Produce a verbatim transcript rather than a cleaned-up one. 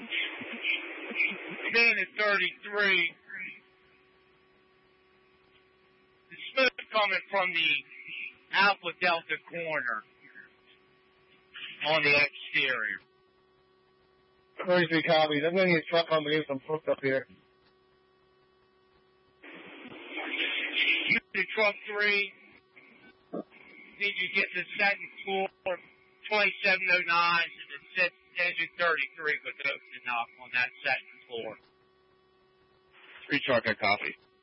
Then at thirty-three, the smoke coming from the Alpha Delta corner on the exterior. thirty-three copies. I'm going to get a truck coming in some folks up here. You to truck three. Need you get to the second floor, twenty-seven oh nine, and then engine thirty-three with open knock on that second floor. Three truck, I copy.